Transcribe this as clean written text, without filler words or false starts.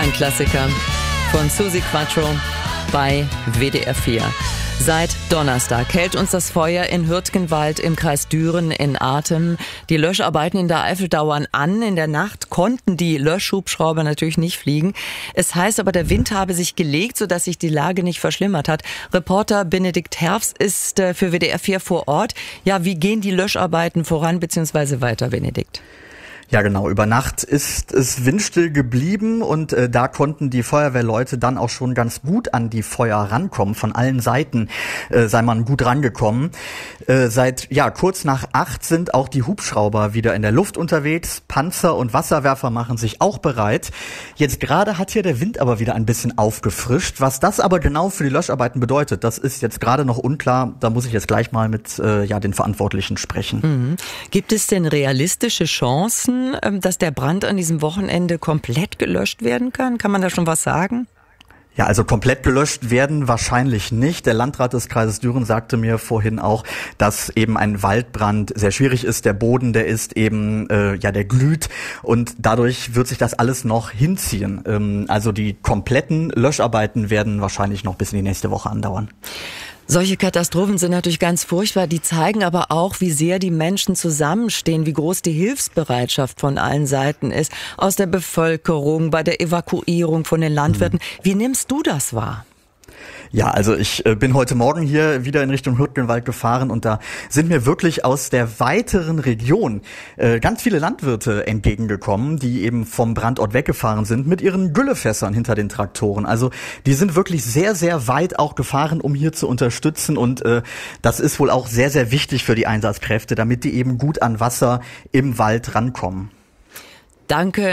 Ein Klassiker von Susi Quattro bei WDR 4. Seit Donnerstag hält uns das Feuer in Hürtgenwald im Kreis Düren in Atem. Die Löscharbeiten in der Eifel dauern an. In der Nacht konnten die Löschhubschrauber natürlich nicht fliegen. Es heißt aber, der Wind habe sich gelegt, sodass sich die Lage nicht verschlimmert hat. Reporter Benedikt Herfs ist für WDR 4 vor Ort. Ja, wie gehen die Löscharbeiten voran bzw. weiter, Benedikt? Ja, genau. Über Nacht ist es windstill geblieben und da konnten die Feuerwehrleute dann auch schon ganz gut an die Feuer rankommen. Von allen Seiten sei man gut rangekommen. Seit kurz nach 8 sind auch die Hubschrauber wieder in der Luft unterwegs. Panzer und Wasserwerfer machen sich auch bereit. Jetzt gerade hat hier der Wind aber wieder ein bisschen aufgefrischt. Was das aber genau für die Löscharbeiten bedeutet, das ist jetzt gerade noch unklar. Da muss ich jetzt gleich mal mit den Verantwortlichen sprechen. Mhm. Gibt es denn realistische Chancen, dass der Brand an diesem Wochenende komplett gelöscht werden kann? Kann man da schon was sagen? Ja, also komplett gelöscht werden wahrscheinlich nicht. Der Landrat des Kreises Düren sagte mir vorhin auch, dass eben ein Waldbrand sehr schwierig ist. Der Boden, der ist eben, der glüht und dadurch wird sich das alles noch hinziehen. Also die kompletten Löscharbeiten werden wahrscheinlich noch bis in die nächste Woche andauern. Solche Katastrophen sind natürlich ganz furchtbar. Die zeigen aber auch, wie sehr die Menschen zusammenstehen, wie groß die Hilfsbereitschaft von allen Seiten ist. Aus der Bevölkerung, bei der Evakuierung von den Landwirten. Wie nimmst du das wahr? Ja, also ich bin heute Morgen hier wieder in Richtung Hürtgenwald gefahren und da sind mir wirklich aus der weiteren Region ganz viele Landwirte entgegengekommen, die eben vom Brandort weggefahren sind mit ihren Güllefässern hinter den Traktoren. Also die sind wirklich sehr, sehr weit auch gefahren, um hier zu unterstützen und das ist wohl auch sehr, sehr wichtig für die Einsatzkräfte, damit die eben gut an Wasser im Wald rankommen. Danke.